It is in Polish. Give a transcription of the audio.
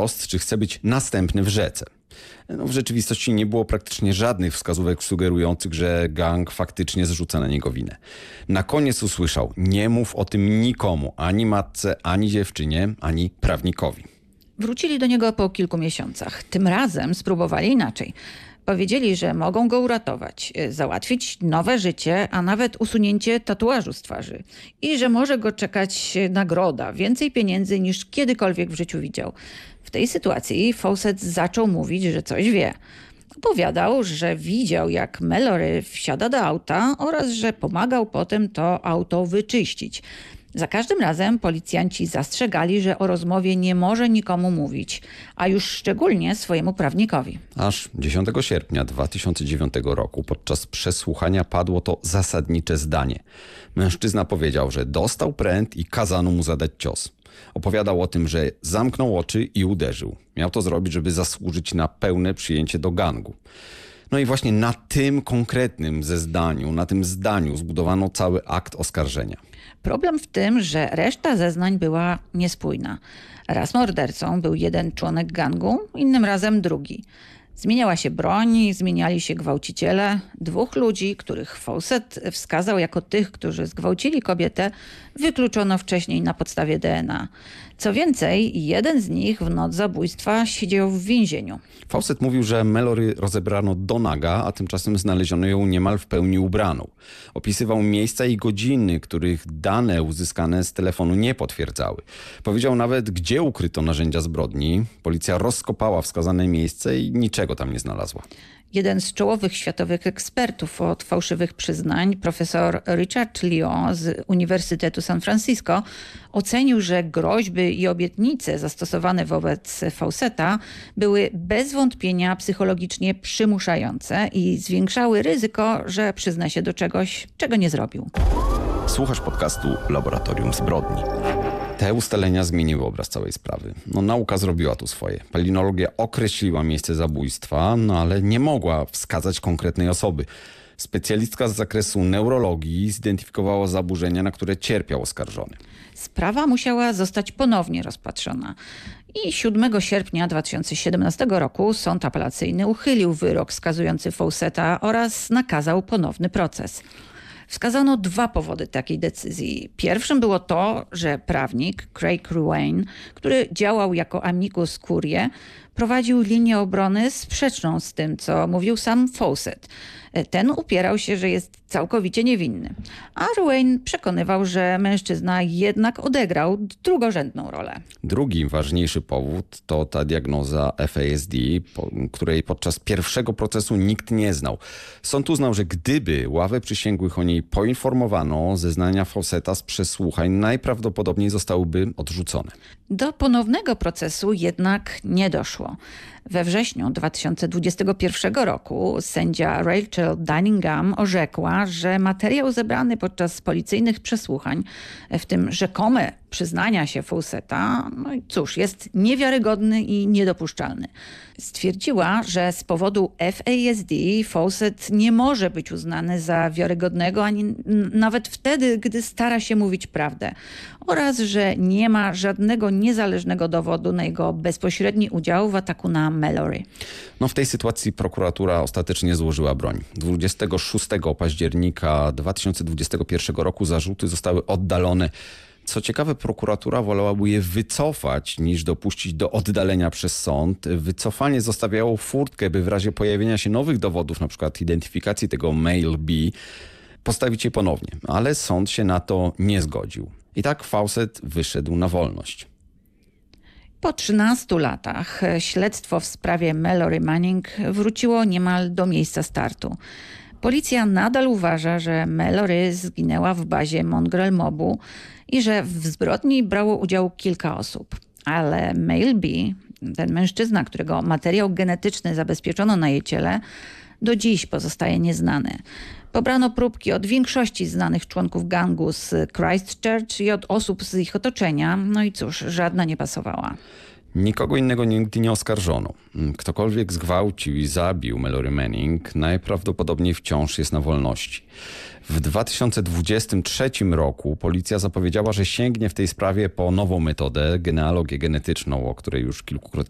wprost, czy chce być następny w rzece. W rzeczywistości nie było praktycznie żadnych wskazówek sugerujących, że gang faktycznie zrzuca na niego winę. Na koniec usłyszał: nie mów o tym nikomu, ani matce, ani dziewczynie, ani prawnikowi. Wrócili do niego po kilku miesiącach. Tym razem spróbowali inaczej. Powiedzieli, że mogą go uratować, załatwić nowe życie, a nawet usunięcie tatuażu z twarzy. I że może go czekać nagroda, więcej pieniędzy niż kiedykolwiek w życiu widział. W tej sytuacji Fawcett zaczął mówić, że coś wie. Opowiadał, że widział, jak Mallory wsiada do auta oraz że pomagał potem to auto wyczyścić. Za każdym razem policjanci zastrzegali, że o rozmowie nie może nikomu mówić, a już szczególnie swojemu prawnikowi. Aż 10 sierpnia 2009 roku podczas przesłuchania padło to zasadnicze zdanie. Mężczyzna powiedział, że dostał pręt i kazano mu zadać cios. Opowiadał o tym, że zamknął oczy i uderzył. Miał to zrobić, żeby zasłużyć na pełne przyjęcie do gangu. No i właśnie na tym konkretnym zeznaniu, na tym zdaniu zbudowano cały akt oskarżenia. Problem w tym, że reszta zeznań była niespójna. Raz mordercą był jeden członek gangu, innym razem drugi. Zmieniała się broń, zmieniali się gwałciciele. Dwóch ludzi, których Fawcett wskazał jako tych, którzy zgwałcili kobietę, wykluczono wcześniej na podstawie DNA. Co więcej, jeden z nich w noc zabójstwa siedział w więzieniu. Fawcett mówił, że Mallory rozebrano do naga, a tymczasem znaleziono ją niemal w pełni ubraną. Opisywał miejsca i godziny, których dane uzyskane z telefonu nie potwierdzały. Powiedział nawet, gdzie ukryto narzędzia zbrodni. Policja rozkopała wskazane miejsce i niczego tam nie znalazła. Jeden z czołowych światowych ekspertów od fałszywych przyznań, profesor Richard Leo z Uniwersytetu San Francisco, ocenił, że groźby i obietnice zastosowane wobec Fawcetta były bez wątpienia psychologicznie przymuszające i zwiększały ryzyko, że przyzna się do czegoś, czego nie zrobił. Słuchasz podcastu Laboratorium Zbrodni. Te ustalenia zmieniły obraz całej sprawy. Nauka zrobiła tu swoje. Palinologia określiła miejsce zabójstwa, ale nie mogła wskazać konkretnej osoby. Specjalistka z zakresu neurologii zidentyfikowała zaburzenia, na które cierpiał oskarżony. Sprawa musiała zostać ponownie rozpatrzona. I 7 sierpnia 2017 roku sąd apelacyjny uchylił wyrok skazujący Fawcetta oraz nakazał ponowny proces. Wskazano 2 powody takiej decyzji. Pierwszym było to, że prawnik Craig Ruane, który działał jako amicus curiae, prowadził linię obrony sprzeczną z tym, co mówił sam Fawcett. Ten upierał się, że jest całkowicie niewinny. A Ruane przekonywał, że mężczyzna jednak odegrał drugorzędną rolę. Drugi ważniejszy powód to ta diagnoza FASD, której podczas pierwszego procesu nikt nie znał. Sąd uznał, że gdyby ławę przysięgłych o niej poinformowano, zeznania Fawcetta z przesłuchań najprawdopodobniej zostałyby odrzucone. Do ponownego procesu jednak nie doszło. We wrześniu 2021 roku sędzia Rachel Dunningham orzekła, że materiał zebrany podczas policyjnych przesłuchań, w tym rzekome przyznania się Fawcetta, jest niewiarygodny i niedopuszczalny. Stwierdziła, że z powodu FASD Fawcett nie może być uznany za wiarygodnego ani nawet wtedy, gdy stara się mówić prawdę, oraz że nie ma żadnego niezależnego dowodu na jego bezpośredni udział w ataku na Mallory. W tej sytuacji prokuratura ostatecznie złożyła broń. 26 października 2021 roku zarzuty zostały oddalone. Co ciekawe, prokuratura wolałaby je wycofać, niż dopuścić do oddalenia przez sąd. Wycofanie zostawiało furtkę, by w razie pojawienia się nowych dowodów, na przykład identyfikacji tego Male B, postawić je ponownie. Ale sąd się na to nie zgodził. I tak Fawcett wyszedł na wolność. Po 13 latach śledztwo w sprawie Mallory Manning wróciło niemal do miejsca startu. Policja nadal uważa, że Mallory zginęła w bazie Mongrel Mobu i że w zbrodni brało udział kilka osób. Ale Male B, ten mężczyzna, którego materiał genetyczny zabezpieczono na jej ciele, do dziś pozostaje nieznany. Pobrano próbki od większości znanych członków gangu z Christchurch i od osób z ich otoczenia. No i cóż, żadna nie pasowała. Nikogo innego nigdy nie oskarżono. Ktokolwiek zgwałcił i zabił Mallory Manning najprawdopodobniej wciąż jest na wolności. W 2023 roku policja zapowiedziała, że sięgnie w tej sprawie po nową metodę, genealogię genetyczną, o której już kilkukrotnie